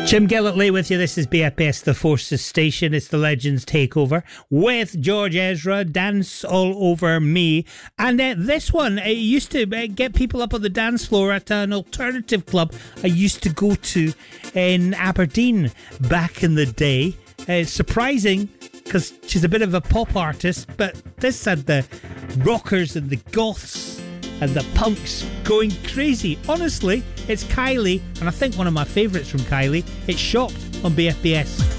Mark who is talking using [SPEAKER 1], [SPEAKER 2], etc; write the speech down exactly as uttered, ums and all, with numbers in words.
[SPEAKER 1] Jim Gillitley with you. This is B F B S The Forces Station. It's the Legends Takeover with George Ezra, Dance All Over Me. And uh, this one, it used to uh, get people up on the dance floor at an alternative club I used to go to in Aberdeen back in the day. Uh, it's surprising because she's a bit of a pop artist, but this had the rockers and the goths and the punks going crazy. Honestly, it's Kylie, and I think one of my favourites from Kylie. It's Shocked on B F B S.